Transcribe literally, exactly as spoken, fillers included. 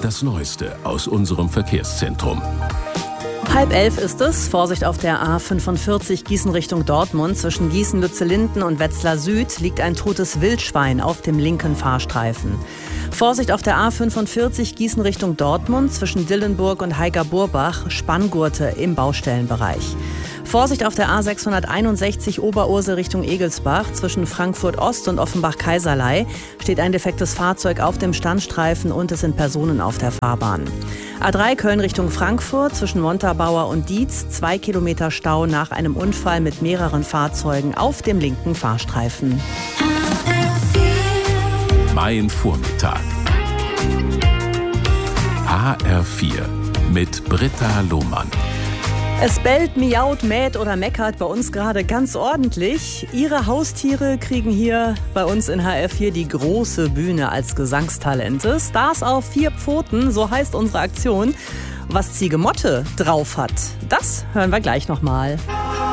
das Neueste aus unserem Verkehrszentrum. Halb elf ist es. Vorsicht auf der A fünfundvierzig Gießen Richtung Dortmund. Zwischen Gießen-Lützellinden und Wetzlar Süd liegt ein totes Wildschwein auf dem linken Fahrstreifen. Vorsicht auf der A fünfundvierzig Gießen Richtung Dortmund. Zwischen Dillenburg und Heiger-Burbach Spanngurte im Baustellenbereich. Vorsicht auf der A sechshunderteinundsechzig Oberursel Richtung Egelsbach. Zwischen Frankfurt Ost und Offenbach-Kaiserlei steht ein defektes Fahrzeug auf dem Standstreifen und es sind Personen auf der Fahrbahn. A drei Köln Richtung Frankfurt. Zwischen Montabaur und Dietz zwei Kilometer Stau nach einem Unfall mit mehreren Fahrzeugen auf dem linken Fahrstreifen. Mein Vormittag. H R vier mit Britta Lohmann. Es bellt, miaut, mäht oder meckert bei uns gerade ganz ordentlich. Ihre Haustiere kriegen hier bei uns in H R vier die große Bühne als Gesangstalente. Stars auf vier Pfoten, so heißt unsere Aktion. Was Ziege Motte drauf hat, das hören wir gleich nochmal.